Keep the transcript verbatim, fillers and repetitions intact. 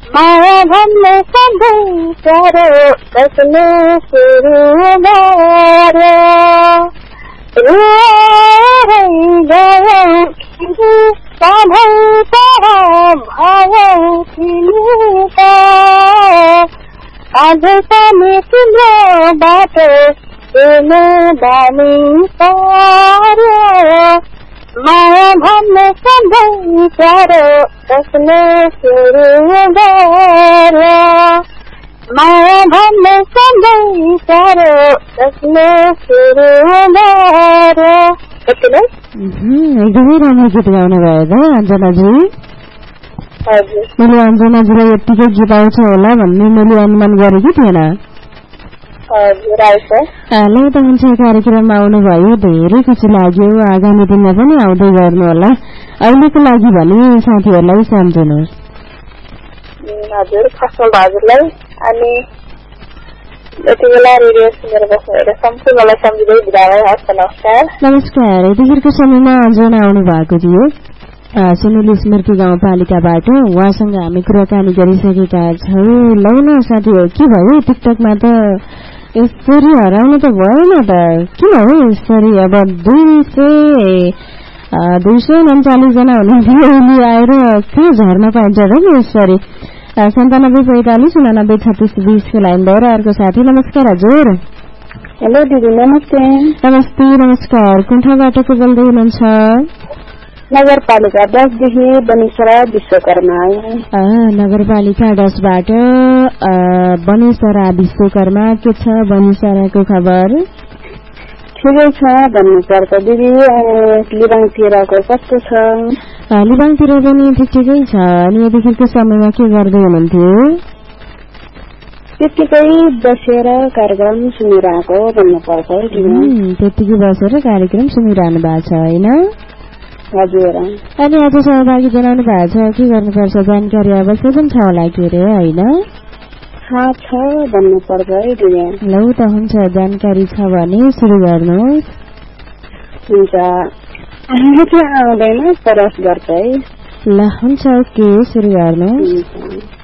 माया भन्ने सधैँ प्यारो बस्ने सुरु गर्यो रुवारै गयौ सधैँ तर भयौ तिमी त अझै पनि तिम्रो बाटो तिम्रो बानी पर्यो माया भन्ने सधैँ प्यारो बस्ने सुरु गर्यो माया भन्ने सधैँ प्यारो बस्ने सुरु गर्यो एकदमै राम्रो गीत गाउनु भयो त अञ्जनाजी। मैले अञ्जनाजीलाई यत्तिकै गीत आउँछ होला भन्ने मैले अनुमान गरेकी थिएन। ल त हुन्छ कार्यक्रममा आउनुभयो धेरै खुसी लाग्यो। आगामी दिनमा पनि आउँदै गर्नु होला। अहिलेको लागि भने साथीहरूलाई सम्झनुहोस्। हजुर फसल हजुरलाई अनि यति बेला रेडियो सुनेर बस्नुहुँदै सम्पूर्णलाई सम्झिँदै बिदा भए। हस् नमस्कार। नमस्कार। यतिखेरको समयमा अञ्जना आउनु भएको थियो सुनिल स्मृति गाउँपालिकाबाट। उहाँसँग हामी कुराकानी गरिसकेका छौँ। लौ न साथी के भयो टिकटकमा त यसरी हराउनु त भएन त किन हो यसरी। अब दुई सय दुई सय उन्चालिस जना हुनुहुन्थ्यो उनी आएर कहाँ झर्न पाइन्छ र यसरी। सन्तानब्बे पैँतालिस उनानब्बे छत्तिस बिसको लाइन भएर अर्को साथी। नमस्कार हजुर। हेलो दिदी नमस्ते। नमस्ते नमस्कार। कुन ठाउँबाट को बोल्दै हुनुहुन्छ? नगरपालिका दसदेखि बनेश्वरा विश्वकर्मा। नगरपालिका दसबाट बनेश्वरा विश्वकर्मा। के छ बनेश्वराको खबर? ठिकै छ भन्नुपर्छ दिदी। लिबाङतिरको कस्तो छ? लिबाङतिर पनि ठिक ठिकै छ। अनि यतिखेरको समयमा के गर्दै हुनुहुन्थ्यो? त्यतिकै बसेर कार्यक्रम सुनिरहेको भन्नुपर्छ। त्यतिकै बसेर कार्यक्रम सुनिरहनु भएको छ होइन? हजुर। अनि आज सहभागी जनाउनु भएको छ के गर्नुपर्छ? जानकारी अवश्य पनि छ होला के अरे होइन? छ भन्नुपर्छ है दिदी। लौ त हुन्छ जानकारी छ भने सुरु गर्नुहोस्। हुन्छ आउँदैन प्रयास गर्छ है। ल हुन्छ ओके सुरु गर्नुहोस्।